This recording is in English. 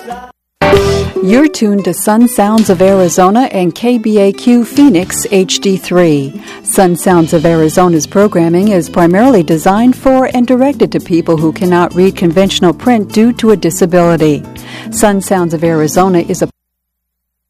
You're tuned to Sun Sounds of Arizona and KBAQ Phoenix HD3. Sun Sounds of Arizona's programming is primarily designed for and directed to people who cannot read conventional print due to a disability. Sun Sounds of Arizona is a